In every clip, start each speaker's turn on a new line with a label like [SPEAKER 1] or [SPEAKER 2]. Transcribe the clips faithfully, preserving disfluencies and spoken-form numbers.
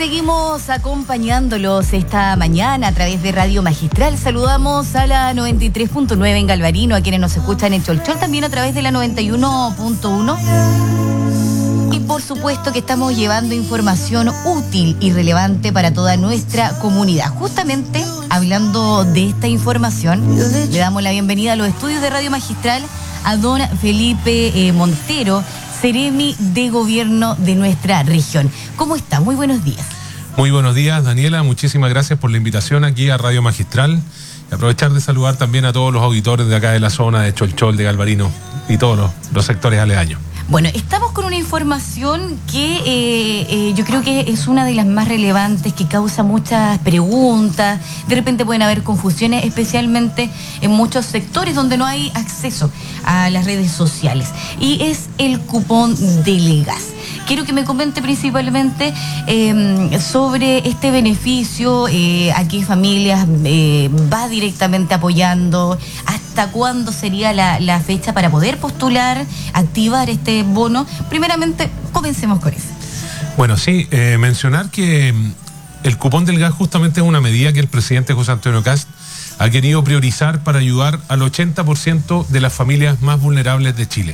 [SPEAKER 1] seguimos acompañándolos esta mañana a través de Radio Magistral. Saludamos a la noventa y tres punto nueve en Galvarino, a quienes nos escuchan en Cholchol, también a través de la noventa y uno punto uno. Y por supuesto que estamos llevando información útil y relevante para toda nuestra comunidad. Justamente hablando de esta información, le damos la bienvenida a los estudios de Radio Magistral a don Felipe eh, Montero, Seremi de Gobierno de nuestra región. ¿Cómo está? Muy buenos días.
[SPEAKER 2] Muy buenos días, Daniela. Muchísimas gracias por la invitación aquí a Radio Magistral. Y aprovechar de saludar también a todos los auditores de acá de la zona de Cholchol, de Galvarino y todos los, los sectores aledaños.
[SPEAKER 1] Bueno, estamos con una información que eh, eh, yo creo que es una de las más relevantes, que causa muchas preguntas. De repente pueden haber confusiones, especialmente en muchos sectores donde no hay acceso a las redes sociales. Y es el cupón del gas. Quiero que me comente principalmente eh, sobre este beneficio, eh, a qué familias eh, va directamente apoyando, hasta cuándo sería la, la fecha para poder postular, activar este bono. Primeramente, comencemos con eso.
[SPEAKER 2] Bueno, sí, eh, mencionar que el cupón del gas justamente es una medida que el presidente José Antonio Kast ha querido priorizar para ayudar al ochenta por ciento de las familias más vulnerables de Chile.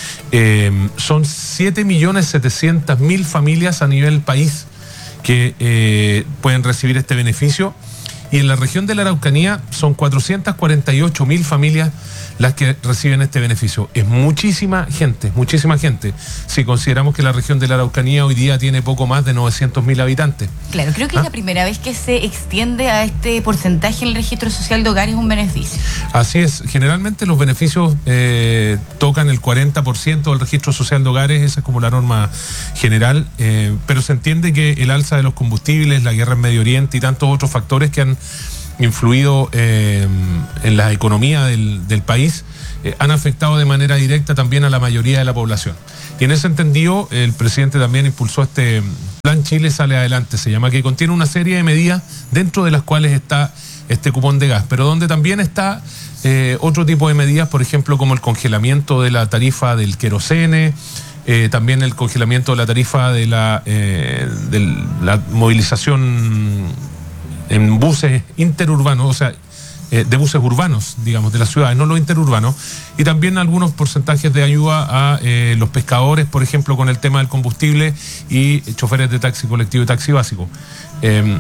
[SPEAKER 2] Eh, son siete millones setecientas mil familias a nivel país que eh, pueden recibir este beneficio, y en la región de la Araucanía son cuatrocientas cuarenta y ocho mil familias las que reciben este beneficio. Es muchísima gente, muchísima gente, si consideramos que la región de la Araucanía hoy día tiene poco más de novecientos mil habitantes.
[SPEAKER 1] Claro, creo que ¿Ah? es la primera vez que se extiende a este porcentaje en el registro social de hogares un beneficio.
[SPEAKER 2] Así es, generalmente los beneficios eh, tocan el cuarenta por ciento del registro social de hogares, esa es como la norma general, eh, pero se entiende que el alza de los combustibles, la guerra en Medio Oriente y tantos otros factores que han influido eh, en la economía del, del país, eh, han afectado de manera directa también a la mayoría de la población. Y en ese entendido, el presidente también impulsó este Plan Chile Sale Adelante, se llama, que contiene una serie de medidas dentro de las cuales está este cupón de gas, pero donde también está eh, otro tipo de medidas, por ejemplo, como el congelamiento de la tarifa del querosene, eh, también el congelamiento de la tarifa de la, eh, de la movilización en buses interurbanos, o sea, eh, de buses urbanos, digamos, de las ciudades, no los interurbanos, y también algunos porcentajes de ayuda a eh, los pescadores, por ejemplo, con el tema del combustible, y choferes de taxi colectivo y taxi básico. Eh,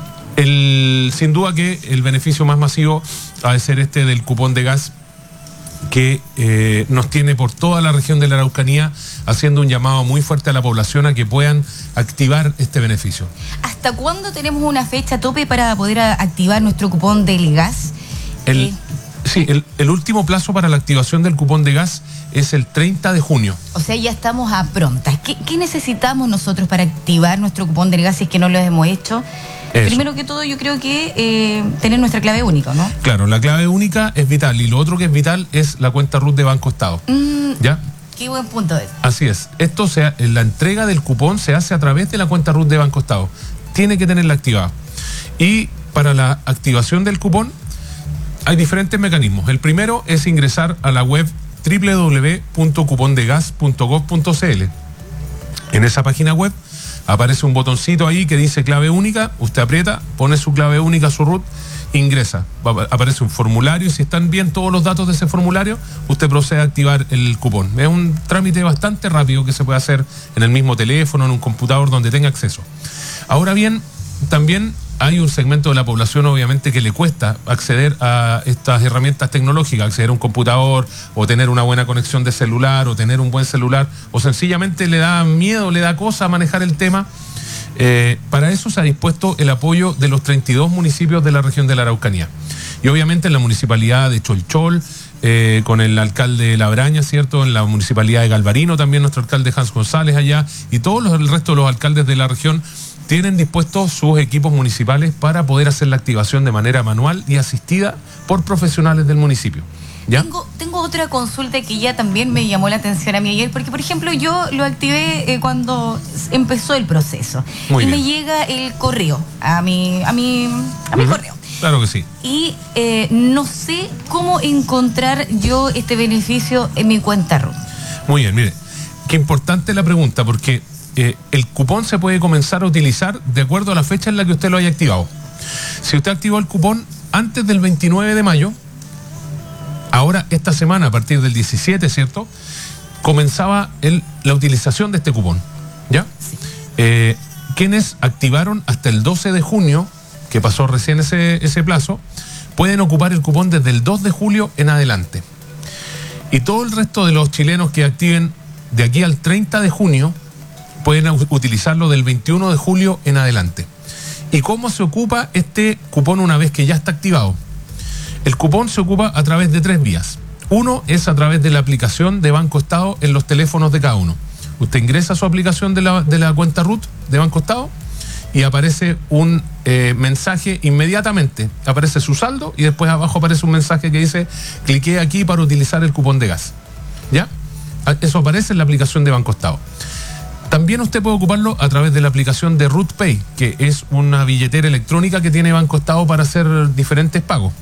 [SPEAKER 2] el, sin duda que el beneficio más masivo ha de ser este del cupón de gas, que eh, nos tiene por toda la región de la Araucanía, haciendo un llamado muy fuerte a la población a que puedan activar este beneficio.
[SPEAKER 1] ¿Hasta cuándo tenemos una fecha tope para poder activar nuestro cupón del gas?
[SPEAKER 2] El,
[SPEAKER 1] eh,
[SPEAKER 2] sí, el, el último plazo para la activación del cupón de gas es el treinta de junio.
[SPEAKER 1] O sea, ya estamos a prontas. ¿Qué, qué necesitamos nosotros para activar nuestro cupón del gas si es que no lo hemos hecho? Eso. Primero que todo, yo creo que eh, tener nuestra clave única, ¿no?
[SPEAKER 2] Claro, la clave única es vital, y lo otro que es vital es la cuenta R U T de Banco Estado.
[SPEAKER 1] Mm,
[SPEAKER 2] ¿Ya?
[SPEAKER 1] Qué buen punto es.
[SPEAKER 2] Así es. Esto sea, la entrega del cupón se hace a través de la cuenta R U T de Banco Estado. Tiene que tenerla activada. Y para la activación del cupón hay diferentes mecanismos. El primero es ingresar a la web doble u doble u doble u punto cupón de gas punto gov punto c l. En esa página web aparece un botoncito ahí que dice clave única, usted aprieta, pone su clave única, su R U T, ingresa. Aparece un formulario, y si están bien todos los datos de ese formulario, usted procede a activar el cupón. Es un trámite bastante rápido que se puede hacer en el mismo teléfono, en un computador, donde tenga acceso. Ahora bien, también hay un segmento de la población, obviamente, que le cuesta acceder a estas herramientas tecnológicas, acceder a un computador, o tener una buena conexión de celular, o tener un buen celular, o sencillamente le da miedo, le da cosa manejar el tema. Eh, para eso se ha dispuesto el apoyo de los treinta y dos municipios de la región de la Araucanía. Y obviamente en la municipalidad de Cholchol, eh, con el alcalde Labraña, ¿cierto? En la municipalidad de Galvarino también, nuestro alcalde Hans González allá, y todos los, el resto de los alcaldes de la región tienen dispuestos sus equipos municipales para poder hacer la activación de manera manual y asistida por profesionales del municipio. ¿Ya?
[SPEAKER 1] Tengo, tengo otra consulta que ya también me llamó la atención a mí ayer, porque por ejemplo yo lo activé eh, cuando empezó el proceso.
[SPEAKER 2] Muy
[SPEAKER 1] y
[SPEAKER 2] bien.
[SPEAKER 1] Me llega el correo a mi, a mi, a mi uh-huh. correo.
[SPEAKER 2] Claro que sí.
[SPEAKER 1] Y eh, no sé cómo encontrar yo este beneficio en mi cuenta R U T.
[SPEAKER 2] Muy bien, mire, qué importante la pregunta, porque eh, el cupón se puede comenzar a utilizar de acuerdo a la fecha en la que usted lo haya activado. Si usted activó el cupón antes del veintinueve de mayo, ahora esta semana, a partir del diecisiete, ¿cierto?, comenzaba el, la utilización de este cupón, ¿ya?
[SPEAKER 1] Sí.
[SPEAKER 2] Eh, quienes activaron hasta el doce de junio, que pasó recién ese, ese plazo, pueden ocupar el cupón desde el dos de julio en adelante. Y todo el resto de los chilenos que activen de aquí al treinta de junio pueden utilizarlo del veintiuno de julio en adelante. ¿Y cómo se ocupa este cupón una vez que ya está activado? El cupón se ocupa a través de tres vías. Uno es a través de la aplicación de Banco Estado en los teléfonos de cada uno. Usted ingresa su aplicación de la, de la cuenta R U T de Banco Estado y aparece un eh, mensaje inmediatamente. Aparece su saldo y después abajo aparece un mensaje que dice: clique aquí para utilizar el cupón de gas. ¿Ya? Eso aparece en la aplicación de Banco Estado. También usted puede ocuparlo a través de la aplicación de R U T Pay, que es una billetera electrónica que tiene Banco Estado para hacer diferentes pagos.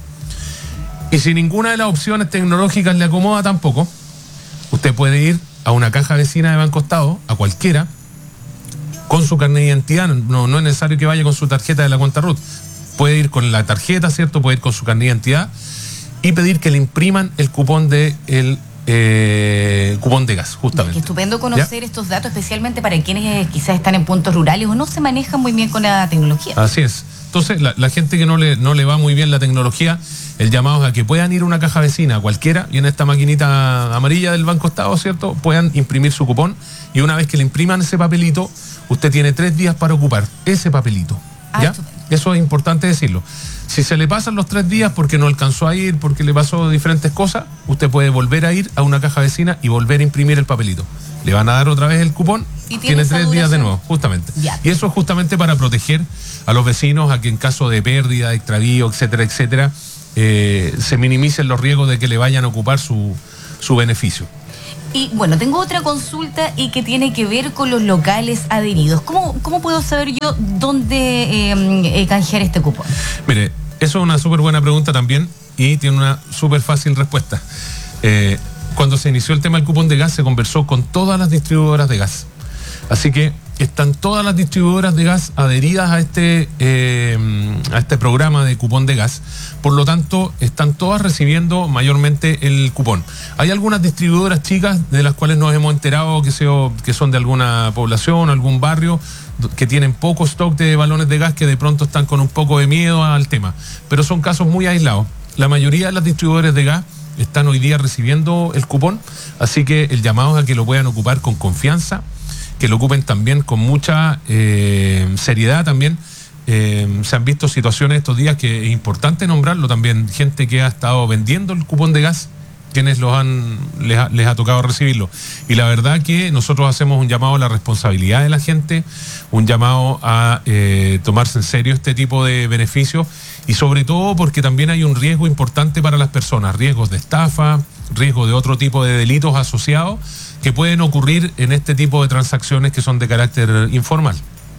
[SPEAKER 2] Y si ninguna de las opciones tecnológicas le acomoda tampoco, usted puede ir a una caja vecina de Banco Estado, a cualquiera, con su carnet de identidad. No, no es necesario que vaya con su tarjeta de la cuenta R U T. Puede ir con la tarjeta, ¿cierto? Puede ir con su carnet de identidad y pedir que le impriman el cupón de el eh, cupón de gas, justamente.
[SPEAKER 1] Qué estupendo conocer ¿Ya? estos datos, especialmente para quienes quizás están en puntos rurales o no se manejan muy bien con la tecnología.
[SPEAKER 2] Así es. Entonces, la, la gente que no le, no le va muy bien la tecnología, el llamado es a que puedan ir a una caja vecina, cualquiera, y en esta maquinita amarilla del Banco Estado, ¿cierto?, puedan imprimir su cupón, y una vez que le impriman ese papelito, usted tiene tres días para ocupar ese papelito. ¿Ya? Ah, eso es importante decirlo. Si se le pasan los tres días porque no alcanzó a ir, porque le pasó diferentes cosas, usted puede volver a ir a una caja vecina y volver a imprimir el papelito. Le van a dar otra vez el cupón, y tiene, tiene tres días de nuevo, justamente. Ya. Y eso es justamente para proteger a los vecinos, a que en caso de pérdida, de extravío, etcétera, etcétera, eh, se minimicen los riesgos de que le vayan a ocupar su, su beneficio.
[SPEAKER 1] Y bueno, tengo otra consulta y que tiene que ver con los locales adheridos. ¿Cómo, cómo puedo saber yo dónde eh, eh, canjear este cupón?
[SPEAKER 2] Mire, eso es una súper buena pregunta también y tiene una súper fácil respuesta. Eh, cuando se inició el tema del cupón de gas, se conversó con todas las distribuidoras de gas. Así que están todas las distribuidoras de gas adheridas a este, eh, a este programa de cupón de gas. Por lo tanto, están todas recibiendo mayormente el cupón. Hay algunas distribuidoras chicas de las cuales nos hemos enterado que, sea, que son de alguna población, algún barrio, que tienen poco stock de balones de gas, que de pronto están con un poco de miedo al tema. Pero son casos muy aislados. La mayoría de las distribuidoras de gas están hoy día recibiendo el cupón, así que el llamado es a que lo puedan ocupar con confianza, que lo ocupen también con mucha eh, seriedad también. Eh, se han visto situaciones estos días que es importante nombrarlo también, gente que ha estado vendiendo el cupón de gas, quienes los han, les ha, les ha tocado recibirlo. Y la verdad que nosotros hacemos un llamado a la responsabilidad de la gente, un llamado a eh, tomarse en serio este tipo de beneficios, y sobre todo porque también hay un riesgo importante para las personas, riesgos de estafa, riesgo de otro tipo de delitos asociados que pueden ocurrir en este tipo de transacciones que son de carácter informal.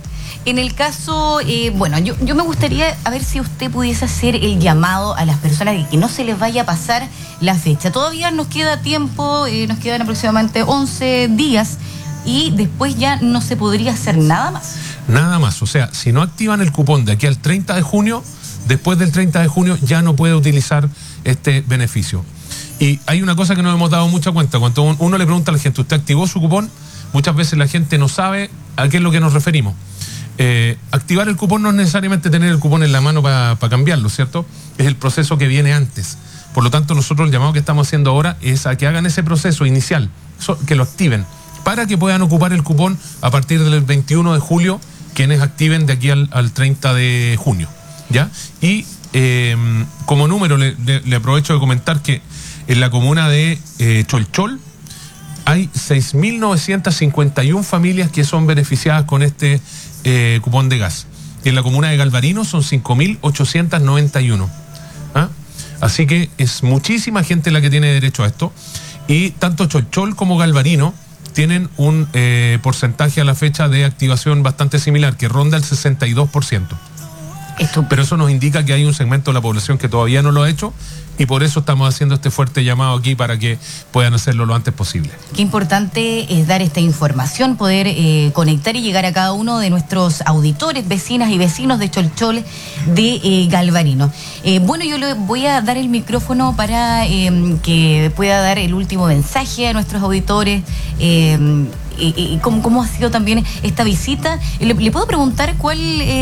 [SPEAKER 1] En el caso, eh, bueno, yo, yo me gustaría a ver si usted pudiese hacer el llamado a las personas de que no se les vaya a pasar la fecha. Todavía nos queda tiempo, eh, nos quedan aproximadamente once días y después ya no se podría hacer nada más.
[SPEAKER 2] Nada más, o sea, si no activan el cupón de aquí al treinta de junio, después del treinta de junio ya no puede utilizar este beneficio. Y hay una cosa que no hemos dado mucha cuenta. Cuando uno le pregunta a la gente, ¿usted activó su cupón? Muchas veces la gente no sabe a qué es lo que nos referimos. Eh, activar el cupón no es necesariamente tener el cupón en la mano para pa cambiarlo, ¿cierto? Es el proceso que viene antes. Por lo tanto, nosotros el llamado que estamos haciendo ahora es a que hagan ese proceso inicial, so, que lo activen, para que puedan ocupar el cupón a partir del veintiuno de julio, quienes activen de aquí al, al treinta de junio, ¿ya? Y eh, como número, le, le, le aprovecho de comentar que en la comuna de eh, Cholchol hay seis mil novecientas cincuenta y una familias que son beneficiadas con este eh, cupón de gas. Y en la comuna de Galvarino son cinco mil ochocientas noventa y uno. ¿Ah? Así que es muchísima gente la que tiene derecho a esto. Y tanto Cholchol como Galvarino tienen un eh, porcentaje a la fecha de activación bastante similar, que ronda el sesenta y dos por ciento.
[SPEAKER 1] Estupendo.
[SPEAKER 2] Pero eso nos indica que hay un segmento de la población que todavía no lo ha hecho y por eso estamos haciendo este fuerte llamado aquí para que puedan hacerlo lo antes posible.
[SPEAKER 1] Qué importante es dar esta información, poder eh, conectar y llegar a cada uno de nuestros auditores, vecinas y vecinos de Cholchol de eh, Galvarino. Eh, bueno, yo le voy a dar el micrófono para eh, que pueda dar el último mensaje a nuestros auditores. Eh, y, y cómo, cómo ha sido también esta visita. ¿Le, le puedo preguntar cuál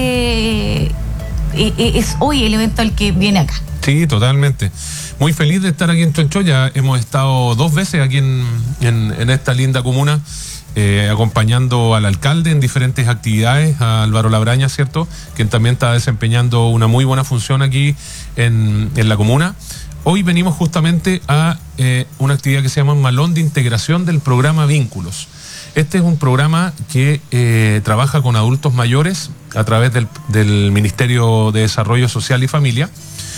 [SPEAKER 1] eh, es hoy el evento al que viene acá?
[SPEAKER 2] Sí, totalmente. Muy feliz de estar aquí en Cholchol. Ya hemos estado dos veces aquí en, en, en esta linda comuna, eh, acompañando al alcalde en diferentes actividades, a Álvaro Labraña, ¿cierto? Quien también está desempeñando una muy buena función aquí en, en la comuna. Hoy venimos justamente a eh, una actividad que se llama Malón de Integración del programa Vínculos. Este es un programa que eh, trabaja con adultos mayores a través del, del Ministerio de Desarrollo Social y Familia.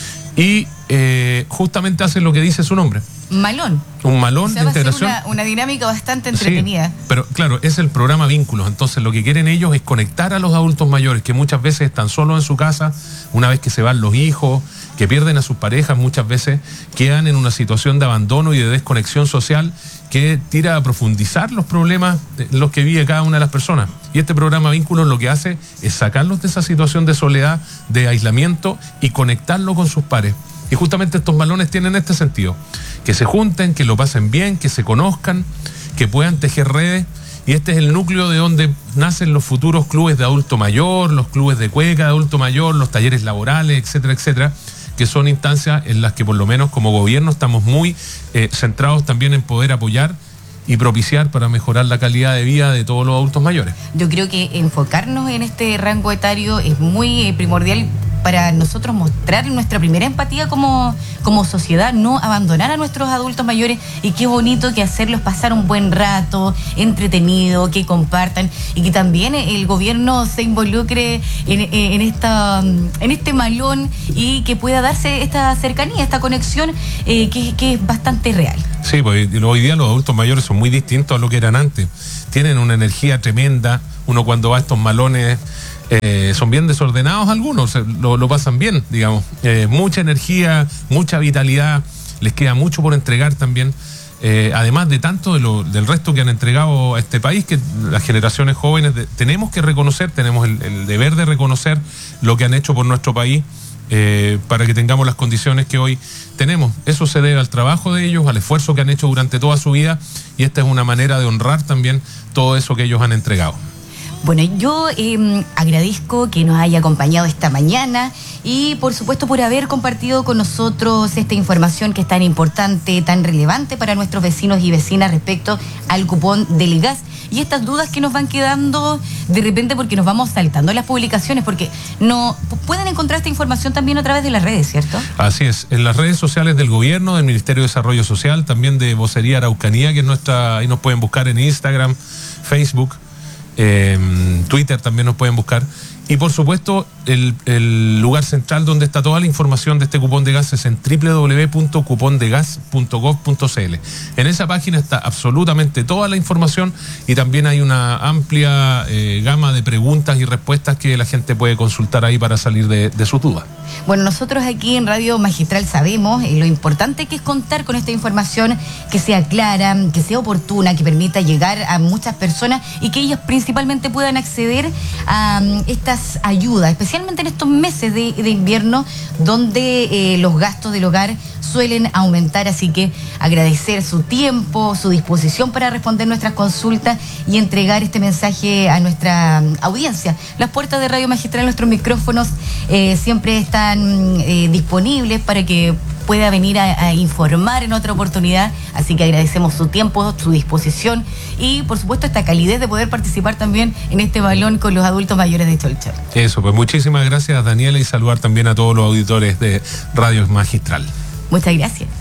[SPEAKER 2] Y eh, justamente hace lo que dice su nombre.
[SPEAKER 1] Malón.
[SPEAKER 2] Un malón
[SPEAKER 1] o sea,
[SPEAKER 2] de
[SPEAKER 1] va a ser
[SPEAKER 2] integración.
[SPEAKER 1] Una, una dinámica bastante entretenida.
[SPEAKER 2] Sí, pero claro, es el programa Vínculos. Entonces lo que quieren ellos es conectar a los adultos mayores que muchas veces están solos en su casa, una vez que se van los hijos, que pierden a sus parejas, muchas veces quedan en una situación de abandono y de desconexión social que tira a profundizar los problemas en los que vive cada una de las personas. Y este programa Vínculos lo que hace es sacarlos de esa situación de soledad, de aislamiento y conectarlos con sus pares. Y justamente estos malones tienen este sentido, que se junten, que lo pasen bien, que se conozcan, que puedan tejer redes. Y este es el núcleo de donde nacen los futuros clubes de adulto mayor, los clubes de cueca de adulto mayor, los talleres laborales, etcétera, etcétera, que son instancias en las que por lo menos como gobierno estamos muy eh, centrados también en poder apoyar y propiciar para mejorar la calidad de vida de todos los adultos mayores.
[SPEAKER 1] Yo creo que enfocarnos en este rango etario es muy eh, primordial para nosotros mostrar nuestra primera empatía como, como sociedad, no abandonar a nuestros adultos mayores, y qué bonito que hacerlos pasar un buen rato, entretenido, que compartan y que también el gobierno se involucre en, en, esta, en este malón y que pueda darse esta cercanía, esta conexión eh, que, que es bastante real.
[SPEAKER 2] Sí, pues hoy día los adultos mayores son muy distintos a lo que eran antes. Tienen una energía tremenda. Uno cuando va a estos malones eh, son bien desordenados algunos, lo, lo pasan bien, digamos. Eh, mucha energía, mucha vitalidad, les queda mucho por entregar también. Eh, además de tanto de lo, del resto que han entregado a este país, que las generaciones jóvenes de, tenemos que reconocer, tenemos el, el deber de reconocer lo que han hecho por nuestro país. Eh, para que tengamos las condiciones que hoy tenemos. Eso se debe al trabajo de ellos, al esfuerzo que han hecho durante toda su vida, y esta es una manera de honrar también todo eso que ellos han entregado.
[SPEAKER 1] Bueno, yo eh, agradezco que nos haya acompañado esta mañana y por supuesto por haber compartido con nosotros esta información que es tan importante, tan relevante para nuestros vecinos y vecinas respecto al cupón del gas y estas dudas que nos van quedando de repente porque nos vamos saltando las publicaciones, porque no pueden encontrar esta información también a través de las redes, ¿cierto?
[SPEAKER 2] Así es, en las redes sociales del gobierno, del Ministerio de Desarrollo Social, también de Vocería Araucanía, que es nuestra, ahí nos pueden buscar en Instagram, Facebook, Eh, Twitter también nos pueden buscar. Y por supuesto, el, el lugar central donde está toda la información de este cupón de gas es en doble u doble u doble u punto cupón de gas punto gov punto c l. En esa página está absolutamente toda la información y también hay una amplia eh, gama de preguntas y respuestas que la gente puede consultar ahí para salir de, de sus dudas.
[SPEAKER 1] Bueno, nosotros aquí en Radio Magistral sabemos eh, lo importante que es contar con esta información que sea clara, que sea oportuna, que permita llegar a muchas personas y que ellas principalmente puedan acceder a um, estas ayudas, especialmente en estos meses de, de invierno donde eh, los gastos del hogar suelen aumentar, así que agradecer su tiempo, su disposición para responder nuestras consultas y entregar este mensaje a nuestra audiencia. Las puertas de Radio Magistral, nuestros micrófonos eh, siempre están eh, disponibles para que pueda venir a, a informar en otra oportunidad, así que agradecemos su tiempo, su disposición y por supuesto esta calidez de poder participar también en este balón con los adultos mayores de Cholchol.
[SPEAKER 2] Eso, pues muchísimas gracias, Daniela, y saludar también a todos los auditores de Radio Magistral.
[SPEAKER 1] Muchas gracias.